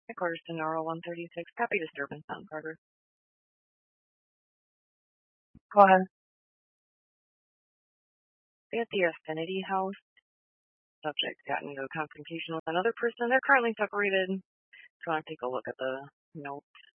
Headquarters to Nora 136. Copy disturbance on Carter. Go ahead. At the Affinity House, subject got into a confrontation with another person. They're currently separated. If you want to take a look at the notes.